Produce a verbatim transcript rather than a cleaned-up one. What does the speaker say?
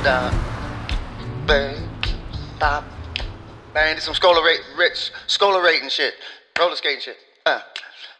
down, bang, bop, bang. Did some scholar rate, rich, scholar rating shit, roller skating shit. Uh.